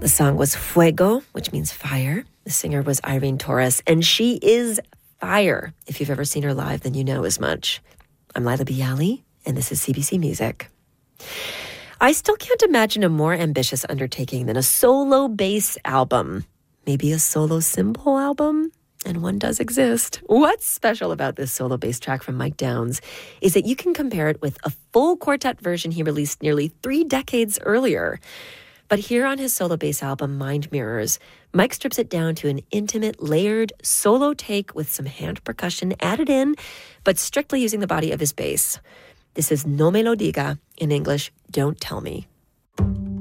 The song was Fuego, which means fire. The singer was Irene Torres, and she is fire. If you've ever seen her live, then you know as much. I'm Lila Bialy, and this is CBC Music. I still can't imagine a more ambitious undertaking than a solo bass album. Maybe a solo cymbal album? And one does exist. What's special about this solo bass track from Mike Downs is that you can compare it with a full quartet version he released nearly 3 decades earlier. But here on his solo bass album, Mind Mirrors, Mike strips it down to an intimate, layered solo take with some hand percussion added in, but strictly using the body of his bass. This is No Me Lo Diga, in English, Don't Tell Me.